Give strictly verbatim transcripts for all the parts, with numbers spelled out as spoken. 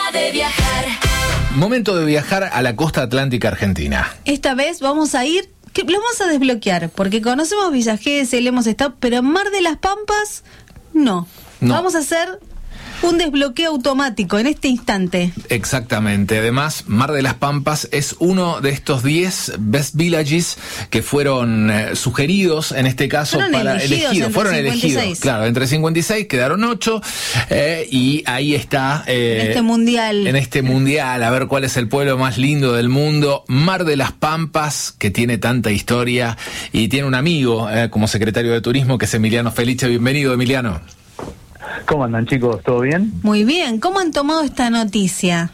de viajar. Momento de viajar a la costa atlántica argentina. Esta vez vamos a ir, que lo vamos a desbloquear, porque conocemos Villa Gesell, hemos estado, pero en Mar de las Pampas, no. no. Vamos a hacer un desbloqueo automático en este instante. Exactamente. Además, Mar de las Pampas es uno de estos diez best villages que fueron eh, sugeridos, en este caso, fueron para elegidos. elegidos. Fueron cincuenta y seis. elegidos. Claro, entre cincuenta y seis quedaron ocho eh, y ahí está. Eh, en este mundial. En este mundial, a ver cuál es el pueblo más lindo del mundo. Mar de las Pampas, que tiene tanta historia y tiene un amigo eh, como secretario de Turismo, que es Emiliano Felice. Bienvenido, Emiliano. ¿Cómo andan, chicos? ¿Todo bien? Muy bien. ¿Cómo han tomado esta noticia?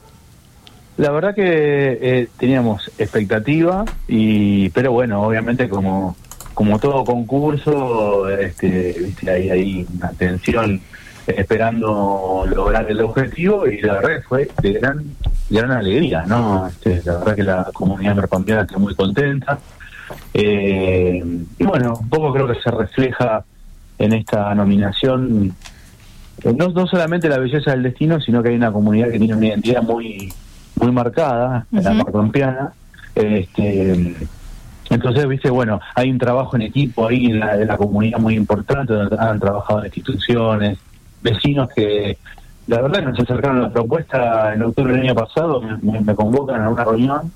La verdad que eh, teníamos expectativa, y pero bueno, obviamente como como todo concurso, este, viste, hay, hay una tensión esperando lograr el objetivo, y la verdad que fue de gran, de gran alegría, ¿no? Este, la verdad que la comunidad merpampeana está muy contenta. Eh, y bueno, un poco creo que se refleja en esta nominación no, no solamente la belleza del destino, sino que hay una comunidad que tiene una identidad muy muy marcada, uh-huh. la merpampeana. Este, entonces, viste, bueno, hay un trabajo en equipo ahí en la, en la comunidad muy importante, donde han trabajado en instituciones, vecinos que la verdad nos acercaron a la propuesta en octubre del año pasado, me, me convocan a una reunión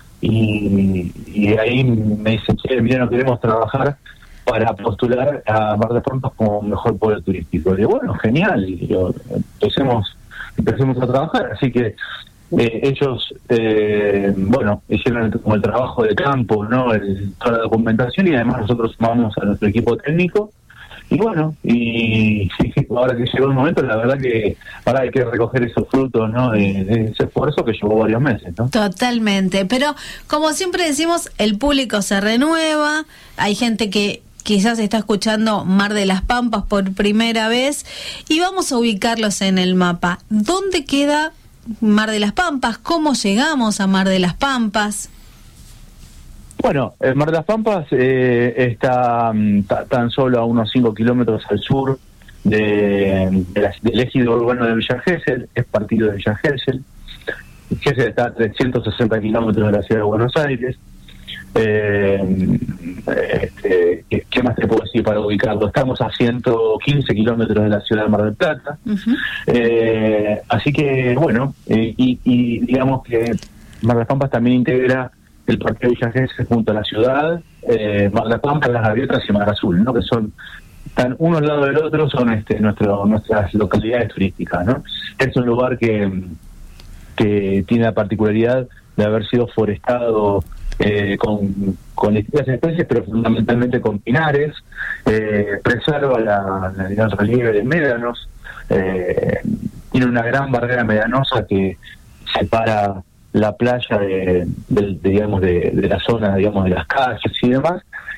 y, y ahí me dicen, che, mira, no queremos trabajar para postular a Mar de Pampas como mejor pueblo turístico. Y digo, bueno, genial, y yo, empecemos, empecemos a trabajar. Así que eh, ellos, eh, bueno, hicieron el, como el trabajo de campo, ¿no? El, toda la documentación, y además nosotros sumamos a nuestro equipo técnico. Y bueno, y sí, ahora que llegó el momento, la verdad que ahora hay que recoger esos frutos, ¿no? De, de ese esfuerzo que llevó varios meses, ¿no? Totalmente, pero como siempre decimos, el público se renueva, hay gente que quizás está escuchando Mar de las Pampas por primera vez, y vamos a ubicarlos en el mapa. ¿Dónde queda Mar de las Pampas? ¿Cómo llegamos a Mar de las Pampas? Bueno, el Mar de las Pampas eh, está um, t- tan solo a unos cinco kilómetros al sur de, de la, del ejido urbano de Villa Gesell, es partido de Villa Gesell. Gesell está a trescientos sesenta kilómetros de la ciudad de Buenos Aires. Eh, este, ¿qué, ¿Qué más te puedo decir para ubicarlo? Estamos a ciento quince kilómetros de la ciudad de Mar del Plata. Uh-huh. Eh, así que, bueno, eh, y, y digamos que Mar de las Pampas también integra el Parque de Villa Gesell junto a la ciudad, eh, Mar de las Pampas, Las Gaviotas y Mar Azul, ¿no? Que son, están uno al lado del otro, son este nuestro nuestras localidades turísticas, ¿no? Es un lugar que, que tiene la particularidad de haber sido forestado eh, con, con distintas especies, pero fundamentalmente con pinares, eh, preserva la, la, el relieve de médanos, eh, tiene una gran barrera medanosa que separa la playa de, de, de digamos de, de la zona, digamos, de las calles y demás,